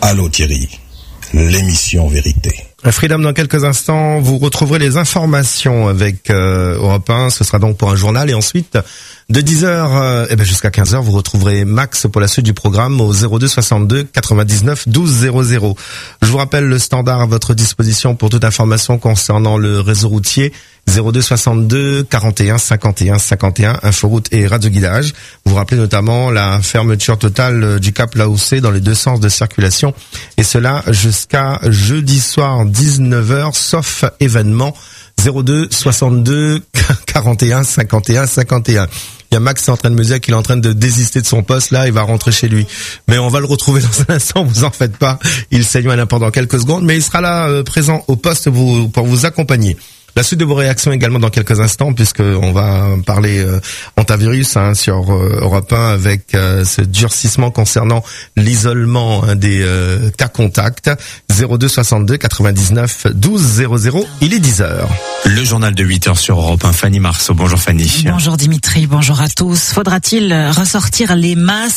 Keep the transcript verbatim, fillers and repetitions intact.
Allô Thierry, l'émission Vérité. Freedom, dans quelques instants, vous retrouverez les informations avec euh, Europe un. Ce sera donc pour un journal. Et ensuite, de dix heures euh, eh ben jusqu'à quinze heures, vous retrouverez Max pour la suite du programme au zéro deux soixante-deux quatre-vingt-dix-neuf douze zéro zéro. Je vous rappelle le standard à votre disposition pour toute information concernant le réseau routier. zéro deux soixante-deux quarante et un cinquante et un cinquante et un, Inforoute et radioguidage. Vous vous rappelez notamment la fermeture totale du Cap Laoussé dans les deux sens de circulation. Et cela jusqu'à jeudi soir dix-neuf heures, sauf événement. Zéro deux soixante-deux quarante et un cinquante et un cinquante et un. Il y a Max qui est en train de me dire qu'il est en train de désister de son poste là, il va rentrer chez lui. Mais on va le retrouver dans un instant, vous en faites pas. Il s'éloigne pendant quelques secondes, mais il sera là euh, présent au poste vous, pour vous accompagner. La suite de vos réactions également dans quelques instants, puisque on va parler euh, antivirus hein, sur euh, Europe un avec euh, ce durcissement concernant l'isolement hein, des euh, cas contacts. Zéro deux soixante-deux quatre-vingt-dix-neuf douze zéro zéro. Il est dix heures. Le journal de huit heures sur Europe un. Fanny Marceau. Bonjour Fanny. Bonjour Dimitri, bonjour à tous. Faudra-t-il ressortir les masques